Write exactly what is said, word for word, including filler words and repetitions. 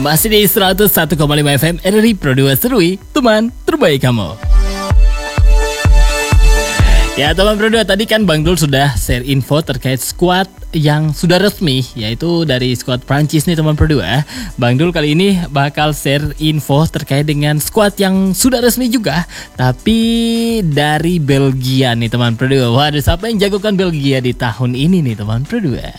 Masih di seratus satu koma lima F M R R I Pro dua Serui, teman terbaik kamu. Ya teman Pro dua, tadi kan Bang Dul sudah share info terkait squad yang sudah resmi, yaitu dari squad Prancis nih teman Pro dua. Bang Dul kali ini bakal share info terkait dengan squad yang sudah resmi juga, tapi dari Belgia nih teman Pro dua. Waduh, siapa yang jagokan Belgia di tahun ini nih teman Pro dua?